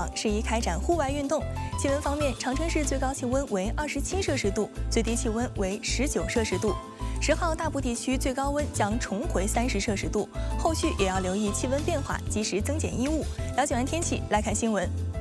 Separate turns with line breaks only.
爽，适宜开展户外运动。气温方面，长春市最高气温为27摄氏度，最低气温为19摄氏度。10号大部地区最高温将重回30摄氏度，后续也要留意气温变化，及时增减衣物。了解完天气，来看新闻。